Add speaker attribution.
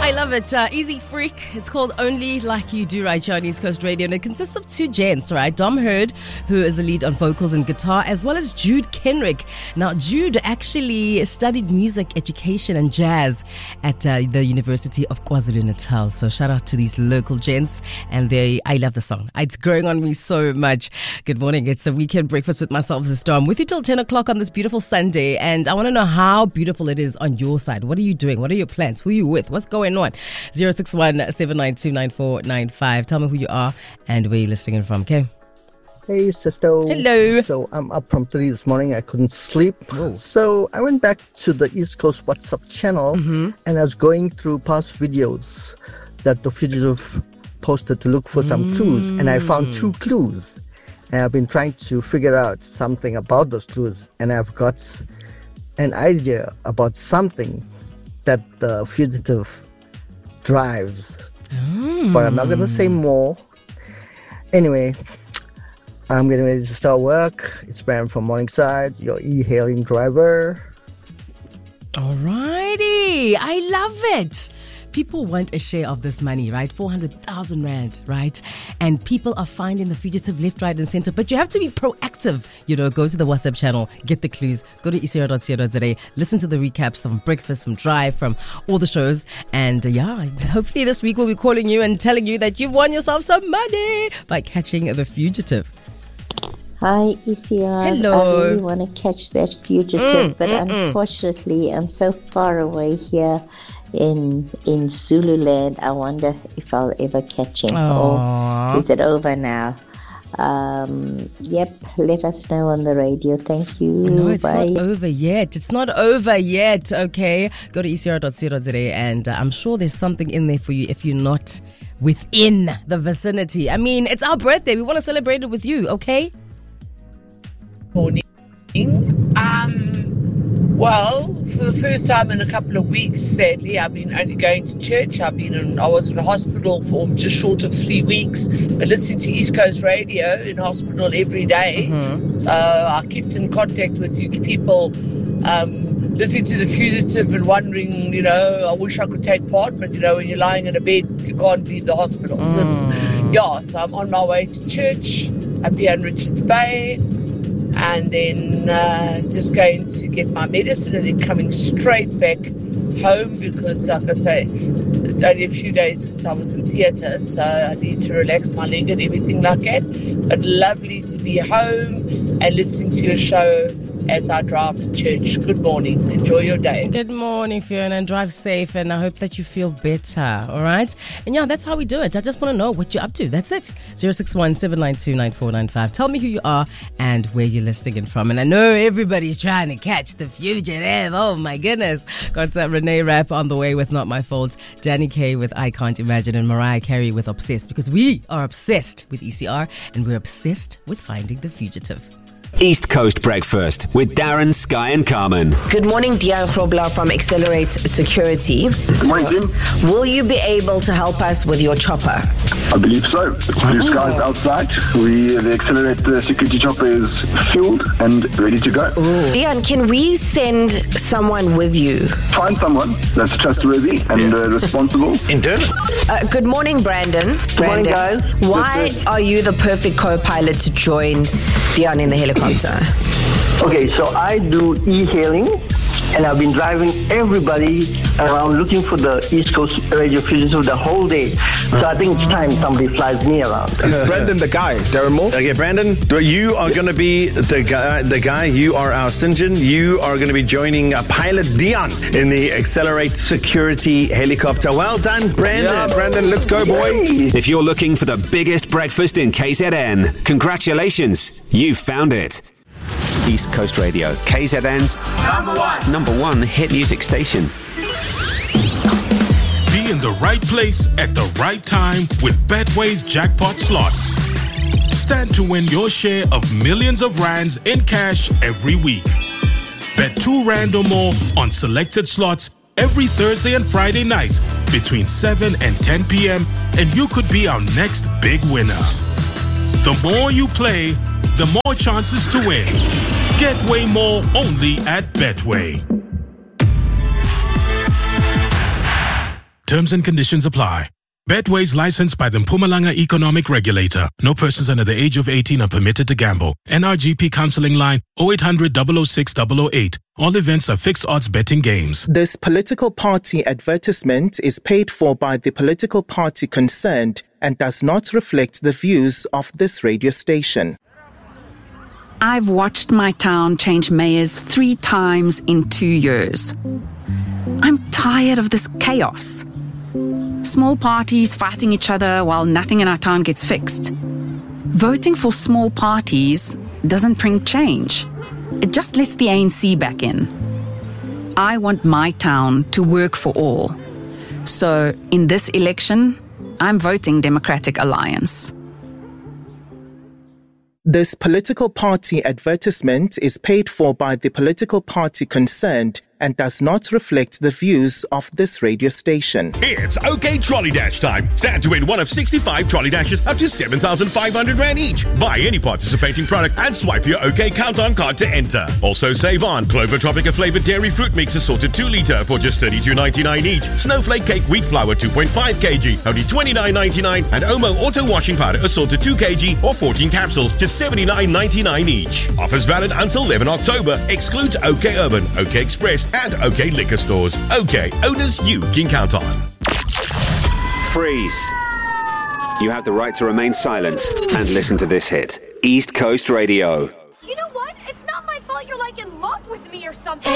Speaker 1: I love it. Easy Freak. It's called Only Like You Do right here on East Coast Radio. And it consists of two gents, right? Dom Hurd, who is the lead on vocals and guitar, as well as Jude Kenrick. Now, Jude actually studied music education and jazz at the University of KwaZulu-Natal. So shout out to these local gents. And I love the song. It's growing on me so much. Good morning. It's a weekend breakfast with myself, Sister. I'm with you till 10 o'clock on this beautiful Sunday. And I want to know how beautiful it is on your side. What are you doing? What are your plans? Who are you with? What's going on? 061-792-9495. Tell me who you are and where you're listening in from, okay?
Speaker 2: Hey, sister.
Speaker 1: Hello.
Speaker 2: So I'm up from 3 this morning. I couldn't sleep.
Speaker 1: Whoa.
Speaker 2: So I went back to the East Coast WhatsApp channel and I was going through past videos that the fugitive posted to look for some clues. And I found 2 clues. And I've been trying to figure out something about those clues. And I've got an idea about something that the fugitive drives. But I'm not going to say more. Anyway, I'm getting ready to start work. It's Brian from Morningside, your e-hailing driver.
Speaker 1: Alrighty. I love it. People want a share of this money, right? 400,000 Rand, right? And people are finding the fugitive left, right, and center. But you have to be proactive. Go to the WhatsApp channel, get the clues, go to ecr.co.za, listen to the recaps from Breakfast, from Drive, from all the shows. And hopefully this week we'll be calling you and telling you that you've won yourself some money by catching the fugitive.
Speaker 3: Hi, ECR.
Speaker 1: Hello.
Speaker 3: I really want to catch that fugitive, but unfortunately, I'm so far away here in Zululand. I wonder if I'll ever catch him.
Speaker 1: Aww.
Speaker 3: Or is it over now? Let us know on the radio. Thank you.
Speaker 1: No, it's
Speaker 3: Bye.
Speaker 1: not over yet. It's not over yet, okay? Go to ecr.co.za and I'm sure there's something in there for you if you're not within the vicinity. I mean, it's our birthday. We want to celebrate it with you, okay?
Speaker 4: Morning. Well, for the first time in a couple of weeks, sadly, I've been only going to church. I was in hospital for just short of 3 weeks, but listening to East Coast Radio in hospital every day. So I kept in contact with you people, listening to the fugitive and wondering, I wish I could take part, but when you're lying in a bed, you can't leave the hospital. So I'm on my way to church up here in Richards Bay. And then just going to get my medicine and then coming straight back home because, like I say, it's only a few days since I was in theatre, so I need to relax my leg and everything like that. But lovely to be home and listening to your show as I drive to church. Good morning. Enjoy your day.
Speaker 1: Good morning, Fiona, and drive safe, and I hope that you feel better, all right? And that's how we do it. I just want to know what you're up to. That's it. 061-792-9495. Tell me who you are and where you're listening in from. And I know everybody's trying to catch the fugitive. Oh, my goodness. Got Renee Rapp on the way with Not My Fault, Danny Kaye with I Can't Imagine, and Mariah Carey with Obsessed, because we are obsessed with ECR and we're obsessed with finding the fugitive.
Speaker 5: East Coast Breakfast with Darren, Sky and Carmen.
Speaker 6: Good morning, Dian Grobler from Accelerate Security.
Speaker 7: Good morning, Jim.
Speaker 6: Will you be able to help us with your chopper?
Speaker 7: I believe so. Blue skies outside. The Accelerate Security chopper is fueled and ready to go.
Speaker 6: Dian, can we send someone with you?
Speaker 7: Find someone that's trustworthy and responsible.
Speaker 6: Good morning, Brandon.
Speaker 7: Good morning, guys.
Speaker 6: Why are you the perfect co-pilot to join Dian in the helicopter?
Speaker 8: Okay, so I do e-hailing, and I've been driving everybody around looking for the East Coast Radio fugitive the whole day. So I think it's time somebody flies me around.
Speaker 9: Is Brandon the guy? Darren Moore? Okay, Brandon, you are going to be the guy. You are our St. John. You are going to be joining pilot Dian in the Accelerate Security helicopter. Well done, Brandon. Yeah, Brandon, let's go, boy.
Speaker 5: If you're looking for the biggest breakfast in KZN, congratulations, you've found it. East Coast Radio, KZN's number one hit music station.
Speaker 10: Be in the right place at the right time with Betway's jackpot slots. Stand to win your share of millions of rands in cash every week. Bet 2 rand or more on selected slots every Thursday and Friday night between 7 and 10 p.m. and you could be our next big winner. The more you play, the more chances to win. Get way more only at Betway. Terms and conditions apply. Betway's licensed by the Mpumalanga Economic Regulator. No persons under the age of 18 are permitted to gamble. NRGP counseling line 0800 006 008. All events are fixed odds betting games.
Speaker 11: This political party advertisement is paid for by the political party concerned and does not reflect the views of this radio station.
Speaker 12: I've watched my town change mayors 3 times in 2 years. I'm tired of this chaos. Small parties fighting each other while nothing in our town gets fixed. Voting for small parties doesn't bring change. It just lets the ANC back in. I want my town to work for all. So, in this election, I'm voting Democratic Alliance.
Speaker 11: This political party advertisement is paid for by the political party concerned and does not reflect the views of this radio station.
Speaker 13: It's OK Trolley Dash time. Stand to win one of 65 trolley dashes up to 7,500 Rand each. Buy any participating product and swipe your OK Countdown card to enter. Also save on Clover Tropica flavoured dairy fruit mix assorted 2 litre for just $32.99 each. Snowflake cake wheat flour 2.5 kg, only $29.99. And Omo auto washing powder assorted 2 kg or 14 capsules, just $79.99 each. Offers valid until 11 October. Excludes OK Urban, OK Express and OK Liquor Stores. OK, owners you can count on.
Speaker 5: Freeze. You have the right to remain silent and listen to this hit. East Coast Radio.
Speaker 14: You know what? It's not my fault you're like in love with me or something.